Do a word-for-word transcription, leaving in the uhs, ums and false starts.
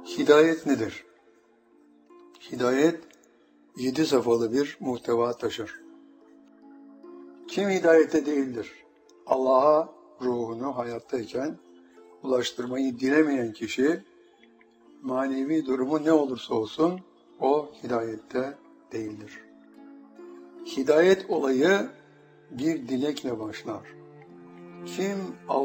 Hidayet nedir? Hidayet, yedi safhalı bir muhteva taşır. Kim hidayette değildir? Allah'a ruhunu hayattayken ulaştırmayı dilemeyen kişi, manevi durumu ne olursa olsun, o hidayette değildir. Hidayet olayı bir dilekle başlar. Kim